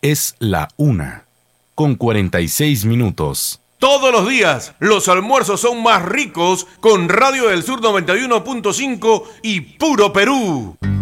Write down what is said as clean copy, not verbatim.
Es la 1:46. Todos los días los almuerzos son más ricos con Radio del Sur 91.5 y Puro Perú.